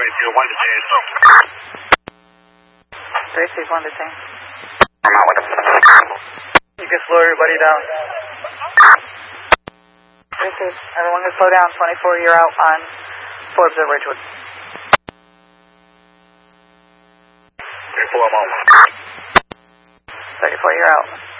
1 to 3 1 to 10. I'm out with it. You can slow everybody down. Everyone can slow down. 24, you're out on Forbes at Ridgewood. 34, I'm out. 34, you're out.